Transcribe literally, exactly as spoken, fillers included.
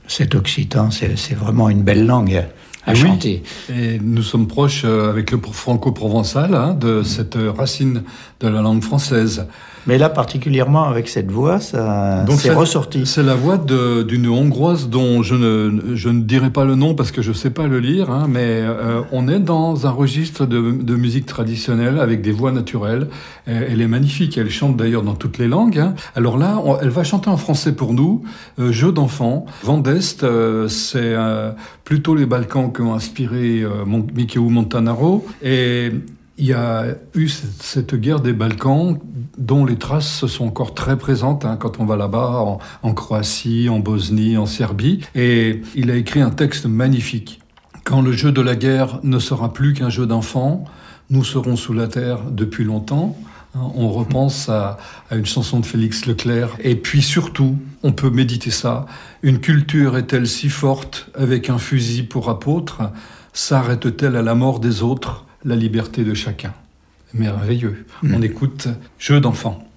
C'est occitan, c'est, c'est vraiment une belle langue à et chanter. Oui, et nous sommes proches avec le franco-provençal hein, de cette racine de la langue française. Mais là, particulièrement avec cette voix, ça Donc c'est, c'est ressorti. C'est la voix de, d'une Hongroise dont je ne, je ne dirai pas le nom parce que je ne sais pas le lire, hein, mais euh, on est dans un registre de, de musique traditionnelle avec des voix naturelles. Elle est magnifique, elle chante d'ailleurs dans toutes les langues. Hein. Alors là, on, elle va chanter en français pour nous, euh, Jeu d'enfant. Vent d'Est, euh, c'est euh, plutôt les Balkans qui ont inspiré euh, Mon- Micheu Montanaro. Et il y a eu cette, cette guerre des Balkans dont les traces sont encore très présentes hein, quand on va là-bas, en, en Croatie, en Bosnie, en Serbie. Et il a écrit un texte magnifique. Quand le jeu de la guerre ne sera plus qu'un jeu d'enfant, nous serons sous la terre depuis longtemps. On repense à, à une chanson de Félix Leclerc. Et puis surtout, on peut méditer ça. Une culture est-elle si forte, avec un fusil pour apôtre, s'arrête-t-elle à la mort des autres, la liberté de chacun? Merveilleux. Mmh. On écoute Jeu d'enfant.